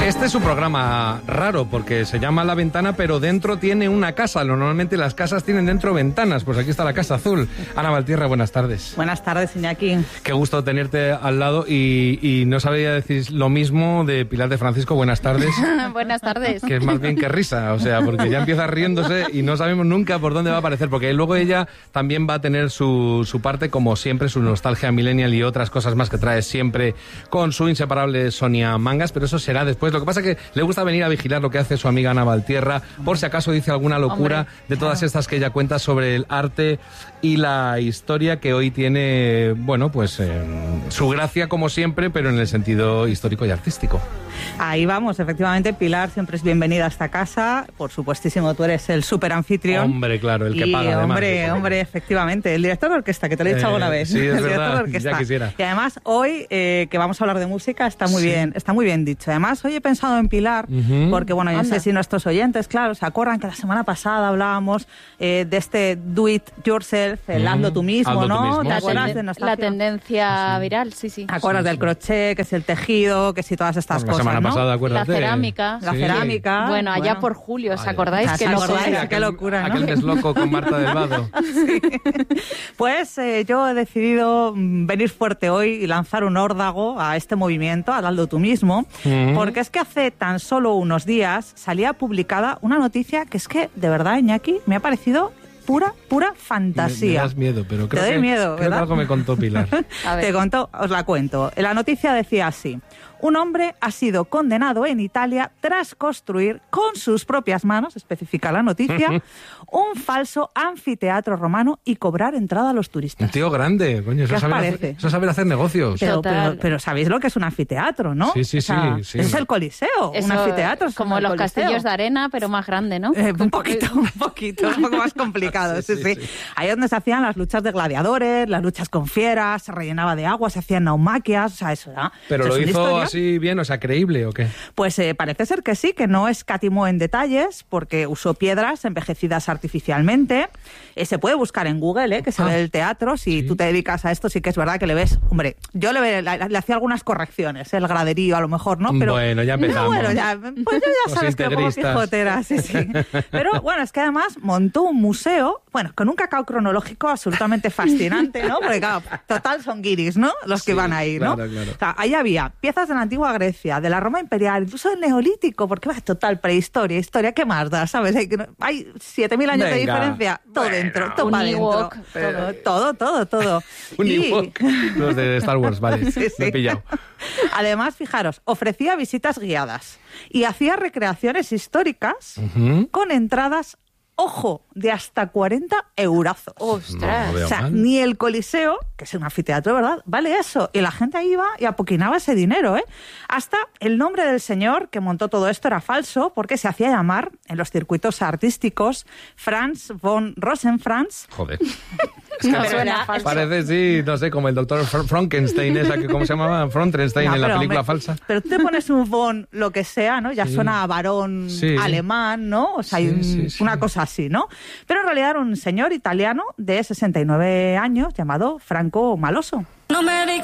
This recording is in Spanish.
Este es un programa raro porque se llama La Ventana, pero dentro tiene una casa. Normalmente las casas tienen dentro ventanas. Pues aquí está la Casa Azul. Ana Valtierra, buenas tardes. Buenas tardes, Iñaki. Qué gusto tenerte al lado y no sabría decir lo mismo de Pilar de Francisco. Buenas tardes. Buenas tardes. Que es más bien que risa, o sea, porque ya empieza riéndose y no sabemos nunca por dónde va a aparecer, porque luego ella también va a tener su parte, como siempre, su nostalgia millennial y otras cosas más que trae siempre con su inseparable Sonia Mangas, pero eso será después. Lo que pasa es que le gusta venir a vigilar lo que hace su amiga Ana Valtierra, por si acaso dice alguna locura de todas estas que ella cuenta sobre el arte y la historia, que hoy tiene, bueno, pues su gracia como siempre, pero en el sentido histórico y artístico. Ahí vamos, efectivamente, Pilar siempre es bienvenida a esta casa. Por supuestísimo, tú eres el súper anfitrión. Hombre, claro, el que paga, además. Hombre, efectivamente, el director de orquesta, que te lo he dicho alguna vez. Sí, es el verdad, director de orquesta. Ya quisiera. Y además, hoy, que vamos a hablar de música, está muy bien dicho. Además, hoy he pensado en Pilar, porque, bueno, yo no sé si nuestros oyentes, claro, se acuerdan que la semana pasada hablábamos de este do it yourself, el hazlo tú mismo, ¿no? ¿Te acuerdas de la tendencia viral? Sí. ¿Te acuerdas del crochet, que es el tejido, que si todas estas cosas, semana pasada, la acuérdate. cerámica. La cerámica. Bueno, allá por julio, ¿os acordáis? Qué locura, ¿no? Aquel desloco con Marta del Vado. Sí. Pues yo he decidido venir fuerte hoy y lanzar un órdago a este movimiento, al hazlo tú mismo, porque es que hace tan solo unos días salía publicada una noticia que es que, de verdad, Iñaki, me ha parecido pura fantasía. Me das miedo, pero creo Te doy miedo, creo que ¿verdad? algo me contó Pilar. Te contó, os la cuento. La noticia decía así: un hombre ha sido condenado en Italia tras construir con sus propias manos, especifica la noticia, un falso anfiteatro romano y cobrar entrada a los turistas. Un tío grande, coño, ¿Qué os parece? Eso es saber hacer negocios. Pero sabéis lo que es un anfiteatro, ¿no? Sí. O sea, es el Coliseo, Eso, un anfiteatro. Es como el los Coliseo. castillos de arena, pero más grande, ¿no? Un poquito, un poco más complicado, sí. Ahí es donde se hacían las luchas de gladiadores, las luchas con fieras, se rellenaba de agua, se hacían naumaquias, o sea, eso era... ¿Pero lo hizo así bien, o sea, creíble o qué? Pues parece ser que sí, que no escatimó en detalles, porque usó piedras envejecidas artificialmente. Se puede buscar en Google, que se ve el teatro. Si tú te dedicas a esto, sí que es verdad que le ves... Hombre, yo le hacía algunas correcciones, el graderío a lo mejor, ¿no? Pero, bueno, ya empezamos. Pues yo ya sabes que lo pongo pijotera, sí. Pero bueno, es que además montó un museo, bueno, con un cacao cronológico absolutamente fascinante, ¿no? Porque claro, total son guiris, ¿no? Los que van ahí, ¿no? Claro. O sea, ahí había piezas de la antigua Grecia, de la Roma imperial, incluso del Neolítico, porque va, total prehistoria, historia, ¿qué más da? ¿Sabes? Hay 7.000 años de diferencia, todo dentro, todo para dentro. Todo. Un Ewok. Los de Star Wars, vale, me he pillado. Además, fijaros, ofrecía visitas guiadas y hacía recreaciones históricas con entradas, ojo, de hasta 40 eurazos. ¡Ostras! No, o sea, mal. ni el Coliseo, que es un anfiteatro, ¿verdad?, vale eso. Y la gente ahí iba y apoquinaba ese dinero, ¿eh? Hasta el nombre del señor que montó todo esto era falso, porque se hacía llamar, en los circuitos artísticos, Franz von Rosenkranz. Joder. Es que suena falso. Parece, sí, no sé, como el doctor Frankenstein, esa que, ¿cómo se llamaba? Frankenstein en la película falsa. Pero tú te pones un von, lo que sea, ¿no? Ya suena a varón alemán, ¿no? O sea, hay una cosa así, ¿no? Pero en realidad era un señor italiano de 69 años llamado Franco Maloso. No me digas